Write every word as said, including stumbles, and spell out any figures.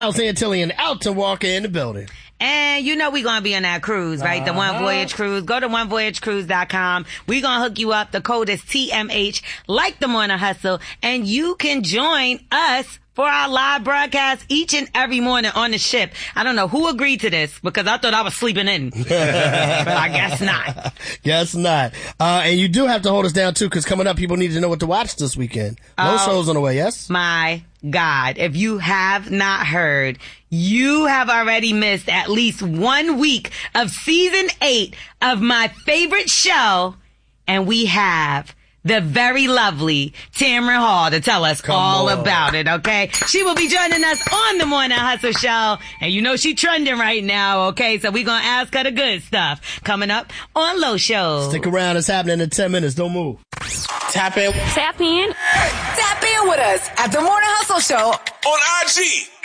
Antillian out to Walker in the building. And you know we're going to be on that cruise, right? Uh-huh. The One Voyage Cruise. Go to one voyage cruise dot com. We're going to hook you up. The code is T M H, like the Morning Hustle. And you can join us for our live broadcast each and every morning on the ship. I don't know who agreed to this because I thought I was sleeping in. But I guess not. Guess not. Uh, and you do have to hold us down too, because coming up, people need to know what to watch this weekend. No oh, shows on the way, yes? My God. If you have not heard, you have already missed at least one week of season eight of my favorite show. And we have the very lovely Tamron Hall to tell us Come all on. about it, okay? She will be joining us on the Morning Hustle Show. And you know she trending right now, okay? So we're going to ask her the good stuff. Coming up on Low Show. Stick around. It's happening in ten minutes. Don't move. Tap in. Tap in. Tap in with us at the Morning Hustle Show on I G.